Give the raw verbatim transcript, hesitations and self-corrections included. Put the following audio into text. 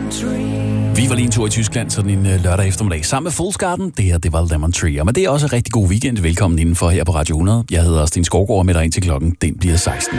Vi var lige en tur i Tyskland sådan en uh, lørdag eftermiddag sammen med Fool's Garden. Det her, det var Lemon Tree. Og med det er også en rigtig god weekend. Velkommen indenfor her på Radio hundrede. Jeg hedder Sten Skovgaard, og med dig ind til klokken, den bliver seksten.